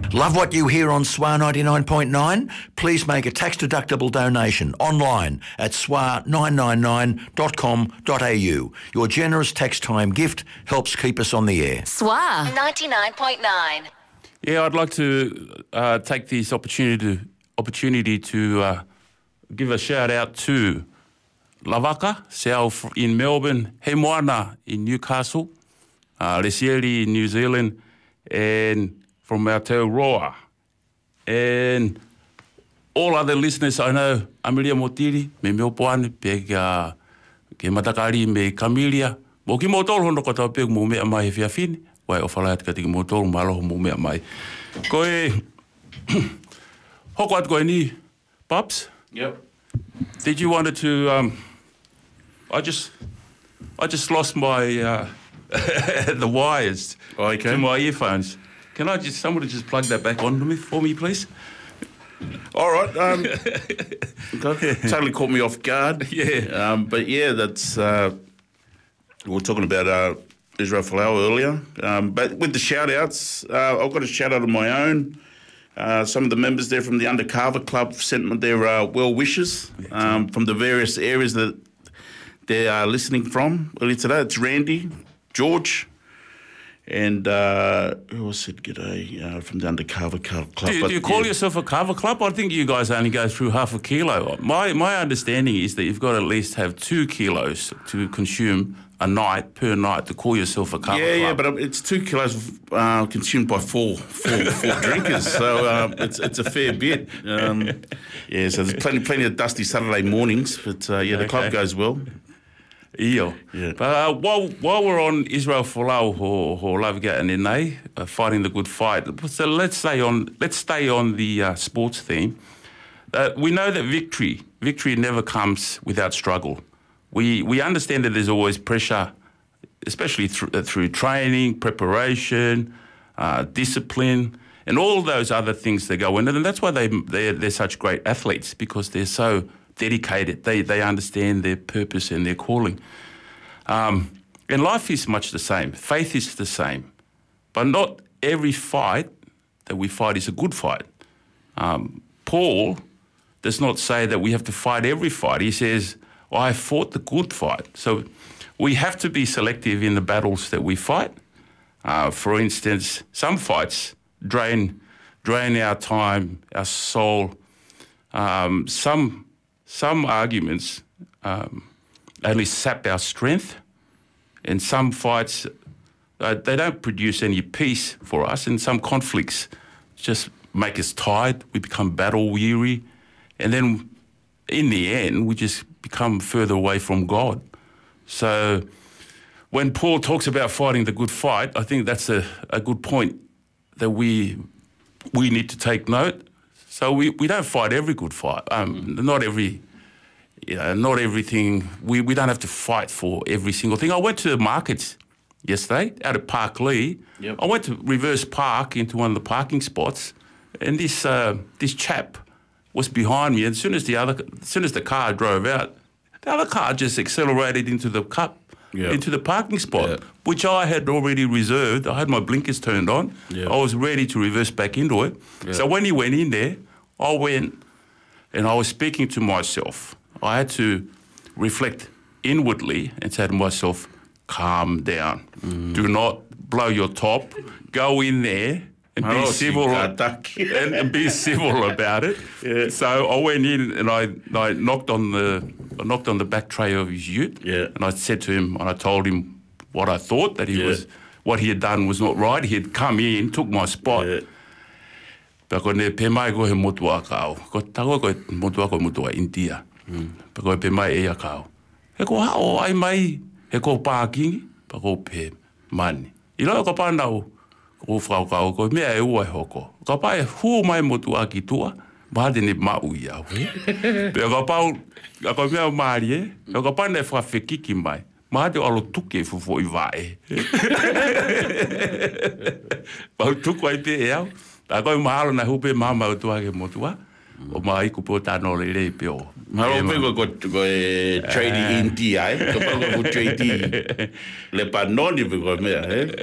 Love what you hear on SWAR 99.9? Please make a tax-deductible donation online at swar999.com.au. Your generous tax-time gift helps keep us on the air. SWAR 99.9. Yeah, I'd like to take this opportunity to give a shout out to Lavaka, South in Melbourne, He Moana in Newcastle, Lesieri in New Zealand, and from Aotearoa. And all other listeners, I know Amelia Motiri, me Melbourne, peg ke matakari me Camellia, mo ki mo tolu hono kota peg mo mea mai he whiawhine, wai o whalaat ka tiki mo tolu malo mo mea mai. Koe, hoko atu koe ni, Pops? Yep. Did you wanted to, I just lost my, the wires to my earphones. Can somebody just plug that back on for me, please? All right. Totally caught me off guard. Yeah. But yeah, that's, we were talking about Israel Folau earlier. But with the shout-outs, I've got a shout-out of my own. Some of the members there from the Undercover Club sent their well wishes from the various areas that they are listening from earlier today. It's Randy, George, and who else said g'day from the Undercover Club? Do you call yourself a cover club? I think you guys only go through half a kilo. My understanding is that you've got to at least have 2 kilos to consume a night per night to call yourself a cover club. Yeah, but it's 2 kilos consumed by four drinkers, so it's a fair bit. So there's plenty of dusty Saturday mornings, but the club goes well. Yeah. But while we're on Israel Folau or Lavga and Nene, fighting the good fight, so let's stay on the sports theme. We know that victory never comes without struggle. We understand that there's always pressure, especially through training, preparation, discipline, and all those other things that go in. And that's why they're such great athletes, because they're so dedicated. They understand their purpose and their calling. And life is much the same. Faith is the same. But not every fight that we fight is a good fight. Paul does not say that we have to fight every fight. He says, I fought the good fight. So we have to be selective in the battles that we fight. For instance, some fights drain our time, our soul. Some arguments only sap our strength, and some fights, they don't produce any peace for us, and some conflicts just make us tired. We become battle-weary, and then in the end, we just become further away from God. So when Paul talks about fighting the good fight, I think that's a good point that we need to take note. So we don't fight every good fight. Not everything. We don't have to fight for every single thing. I went to the markets yesterday out at Park Lee. Yep. I went to Reverse Park into one of the parking spots, and this chap was behind me. And as soon as the car drove out, the other car just accelerated into the parking spot, which I had already reserved. I had my blinkers turned on. I was ready to reverse back into it. So when he went in there, I went and I was speaking to myself. I had to reflect inwardly and say to myself, calm down. Do not blow your top. Go in there and be civil and be civil about it. So I went in and I knocked on the back tray of his ute. And I said to him, and I told him what I thought, that what he had done was not right. He had come in, took my spot. Pako ne pe mai ko he motua kao. Ko tako ko motua India. Pako pe mai e kao. He ko hao ai mai he ko parking pako pe mani. Ilo ko panau ko frau kao ko me e ua hoko. Ko pa e hu mai motua ki tua. Ba de ne mau ia. Pe ko pa ko me mari e. Ko pa ne fra fekiki mai. Ma de alo tuke fufo I vai. Ba tuku ai pe e au. Koe mahalo na hupe mama o tua ke motua. O mai ku po tano le peo. Maro pego ko trading in TI. Ko pego ko trading. Le panoni pego me.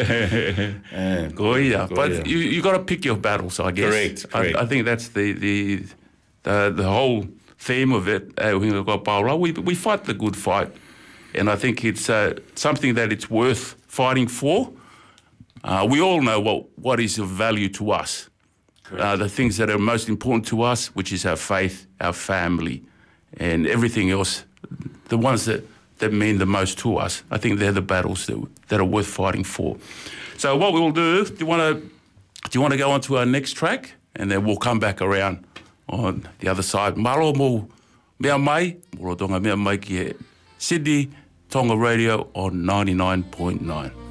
Goia. But you got to pick your battles, I guess. Correct. I think that's the whole theme of it. We fight the good fight, and I think it's something that it's worth fighting for. We all know what is of value to us. The things that are most important to us, which is our faith, our family, and everything else, the ones that mean the most to us. I think they're the battles that are worth fighting for. So what we will do, do you want to go on to our next track? And then we'll come back around on the other side. Maro mo mea mai, moro tonga mea mai ki Sydney Tonga Radio on 99.9.